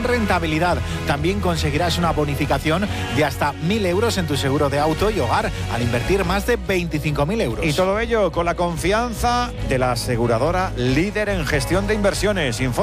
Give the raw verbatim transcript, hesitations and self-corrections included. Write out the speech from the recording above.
gran rentabilidad. También conseguirás una bonificación de hasta mil euros en tu seguro de auto y hogar al invertir más de veinticinco mil euros. Y todo ello con la confianza de la aseguradora líder en gestión de inversiones. Info